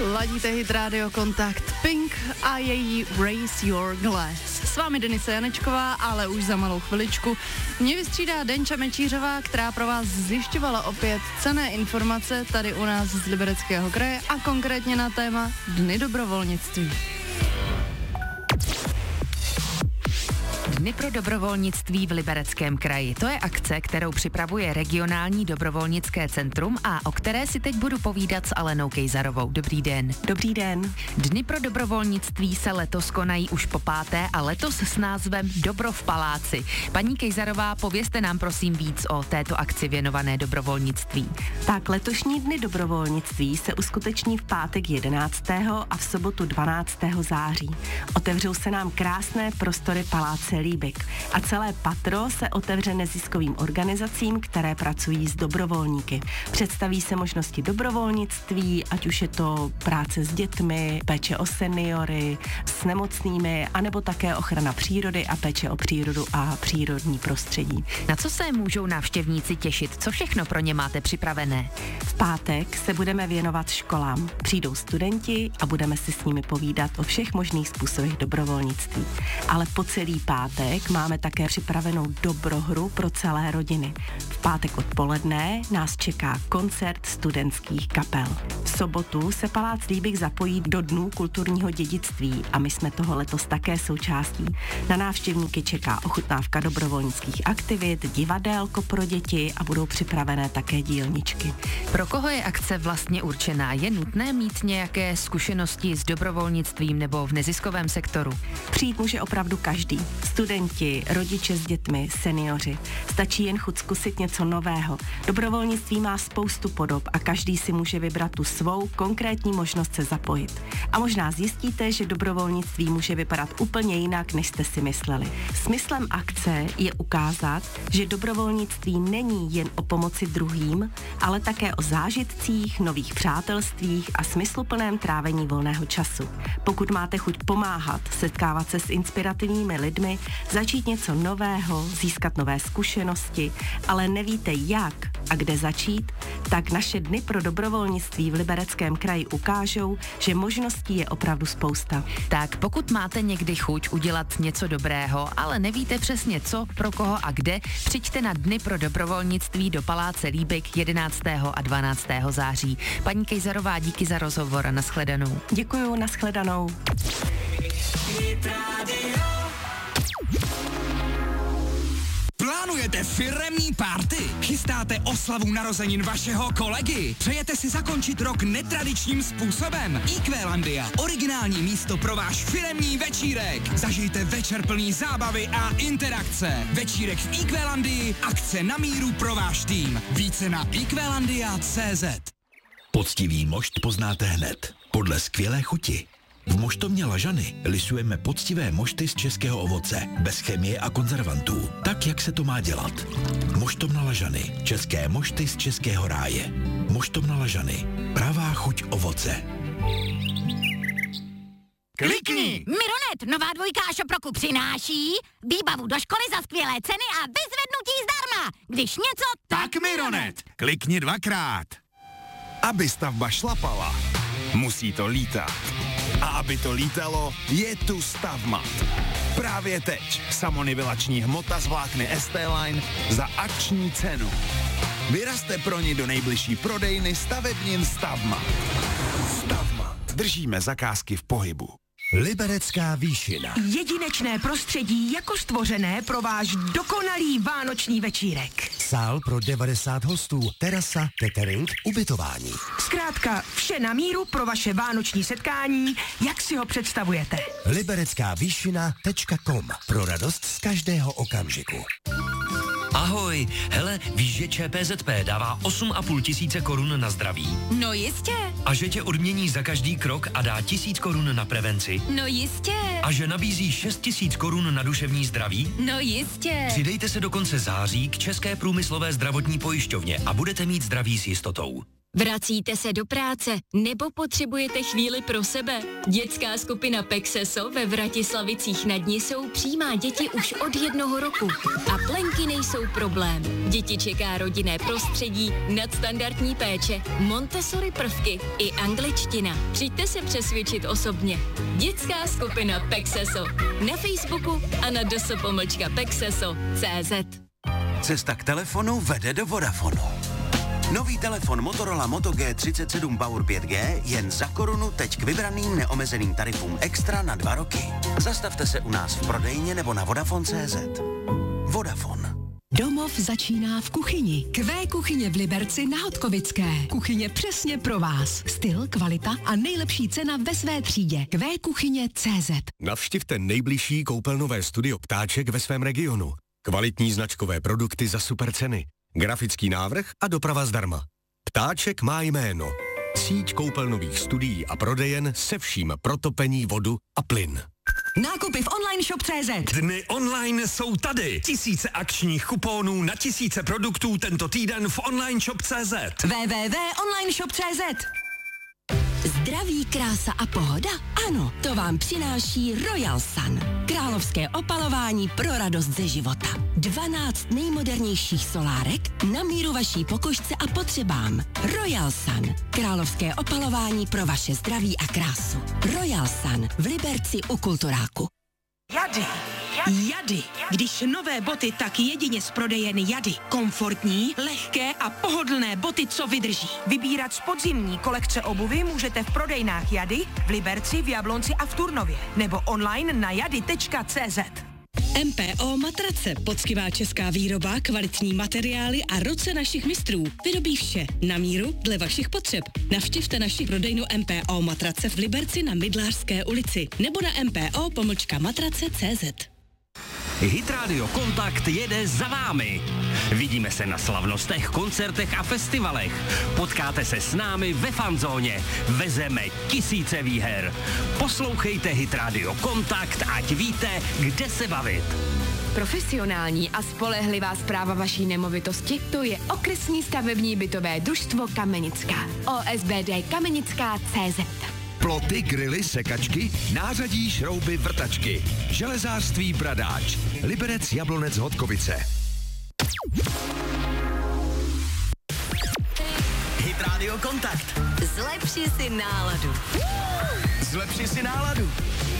Ladíte hit Radio Kontakt, Pink a její Raise Your Glass. S vámi Denisa Janečková, ale už za malou chviličku mě vystřídá Denča Mečířová, která pro vás zjišťovala opět cenné informace tady u nás z Libereckého kraje a konkrétně na téma Dny dobrovolnictví. Dny pro dobrovolnictví v Libereckém kraji. To je akce, kterou připravuje regionální dobrovolnické centrum a o které si teď budu povídat s Alenou Kejzarovou. Dobrý den. Dobrý den. Dny pro dobrovolnictví se letos konají už po 5. a letos s názvem Dobro v paláci. Paní Kejzarová, povězte nám prosím víc o této akci věnované dobrovolnictví. Tak letošní Dny dobrovolnictví se uskuteční v pátek 11. a v sobotu 12. září. Otevřou se nám krásné prostory paláce Líbek a celé patro se otevře neziskovým organizacím, které pracují s dobrovolníky. Představí se možnosti dobrovolnictví, ať už je to práce s dětmi, péče o seniory, s nemocnými, anebo také ochrana přírody a péče o přírodu a přírodní prostředí. Na co se můžou návštěvníci těšit? Co všechno pro ně máte připravené? V pátek se budeme věnovat školám. Přijdou studenti a budeme si s nimi povídat o všech možných způsobech dobrovolnictví. Ale po celý pátek máme také připravenou dobrohru pro celé rodiny. V pátek odpoledne nás čeká koncert studentských kapel. V sobotu se Palác Líbek zapojí do Dnů kulturního dědictví a my jsme toho letos také součástí. Na návštěvníky čeká ochutnávka dobrovolnických aktivit, divadélko pro děti a budou připravené také dílničky. Pro koho je akce vlastně určená? Je nutné mít nějaké zkušenosti s dobrovolnictvím nebo v neziskovém sektoru? Přijít může opravdu každý. Studenti, rodiče s dětmi, seniori. Stačí jen chuť zkusit něco nového. Dobrovolnictví má spoustu podob a každý si může vybrat tu svou konkrétní možnost se zapojit. A možná zjistíte, že dobrovolnictví může vypadat úplně jinak, než jste si mysleli. Smyslem akce je ukázat, že dobrovolnictví není jen o pomoci druhým, ale také o zážitcích, nových přátelstvích a smysluplném trávení volného času. Pokud máte chuť pomáhat, setkávat se s inspirativními lidmi, začít něco nového, získat nové zkušenosti, ale nevíte jak a kde začít, tak naše Dny pro dobrovolnictví v Libereckém kraji ukážou, že možností je opravdu spousta. Tak pokud máte někdy chuť udělat něco dobrého, ale nevíte přesně co, pro koho a kde, přijďte na Dny pro dobrovolnictví do Paláce Líbek 11. a 12. září. Paní Kejzarová, díky za rozhovor a nashledanou. Děkuju, nashledanou. Plánujete firemní party? Chystáte oslavu narozenin vašeho kolegy? Přejete si zakončit rok netradičním způsobem? IQlandia, originální místo pro váš firemní večírek. Zažijte večer plný zábavy a interakce. Večírek v IQlandii, akce na míru pro váš tým. Více na iqlandia.cz. Poctivý mošt poznáte hned. Podle skvělé chuti. V moštovně Lažany lisujeme poctivé mošty z českého ovoce, bez chemie a konzervantů, tak, jak se to má dělat. Moštovna Lažany, české mošty z českého ráje. Moštovna Lažany, pravá chuť ovoce. Klikni! Mironet, nová dvojka Šoproku přináší výbavu do školy za skvělé ceny a vyzvednutí zdarma. Když něco, Tak Mironet, klikni 2krát. Aby stavba šlapala, musí to lítat. A aby to lítalo, je tu Stavmat. Právě teď samonivilační hmota z vlákny ST-Line za akční cenu. Vyrazte pro ní do nejbližší prodejny stavebnin Stavmat. Stavmat. Držíme zakázky v pohybu. Liberecká výšina. Jedinečné prostředí jako stvořené pro váš dokonalý vánoční večírek. Sál pro 90 hostů, terasa, catering, ubytování. Zkrátka vše na míru pro vaše vánoční setkání, jak si ho představujete. libereckávýšina.com. Pro radost z každého okamžiku. Ahoj, hele, víš, že ČPZP dává 8,5 tisíce korun na zdraví? No jistě. A že tě odmění za každý krok a dá 1000 korun na prevenci? No jistě. A že nabízí 6 000 korun na duševní zdraví? No jistě. Přidejte se do konce září k České průmyslové zdravotní pojišťovně a budete mít zdraví s jistotou. Vracíte se do práce nebo potřebujete chvíli pro sebe? Dětská skupina Pexeso ve Vratislavicích nad Nisou přijímá děti už od 1 roku. A plenky nejsou problém. Děti čeká rodinné prostředí, nadstandardní péče, Montessori prvky i angličtina. Přijďte se přesvědčit osobně. Dětská skupina Pexeso. Na Facebooku a na ds.pexeso.cz. Cesta k telefonu vede do Vodafonu. Nový telefon Motorola Moto G37 Power 5G jen za korunu teď k vybraným neomezeným tarifům extra na 2 roky. Zastavte se u nás v prodejně nebo na Vodafone.cz. Vodafone. Domov začíná v kuchyni. Q kuchyně v Liberci na Hodkovické. Kuchyně přesně pro vás. Styl, kvalita a nejlepší cena ve své třídě. qkuchyně.cz. Navštivte nejbližší koupelnové studio Ptáček ve svém regionu. Kvalitní značkové produkty za super ceny. Grafický návrh a doprava zdarma. Ptáček má jméno. Síť koupelnových studií a prodejen se vším pro topení, vodu a plyn. Nákupy v online shop.cz. Dny online jsou tady. Tisíce akčních kuponů na tisíce produktů tento týden v online shop.cz. www.onlineshop.cz. Zdraví, krása a pohoda? Ano, to vám přináší Royal Sun. Královské opalování pro radost ze života. 12 nejmodernějších solárek na míru vaší pokožce a potřebám. Royal Sun. Královské opalování pro vaše zdraví a krásu. Royal Sun v Liberci u Kulturáku. Jady. Když nové boty, tak jedině z prodejen Jady. Komfortní, lehké a pohodlné boty, co vydrží. Vybírat z podzimní kolekce obuvy můžete v prodejnách Jady, v Liberci, v Jablonci a v Turnově. Nebo online na jady.cz. MPO Matrace, poctivá česká výroba, kvalitní materiály a ruce našich mistrů. Vyrobí vše na míru dle vašich potřeb. Navštivte naši prodejnu MPO Matrace v Liberci na Mydlářské ulici nebo na mpo-matrace.cz. Hit Radio Kontakt jede za vámi. Vidíme se na slavnostech, koncertech a festivalech. Potkáte se s námi ve fanzóně. Vezeme tisíce výher. Poslouchejte Hit Radio Kontakt, ať víte, kde se bavit. Profesionální a spolehlivá správa vaší nemovitosti, to je Okresní stavební bytové družstvo Kamenická. OSBD Kamenická.cz. Ploty, grily, sekačky, nářadí, šrouby, vrtačky. Železářství Bradáč. Liberec, Jablonec, Hodkovice. Hit Radio Kontakt. Zlepši si náladu. Zlepši si náladu.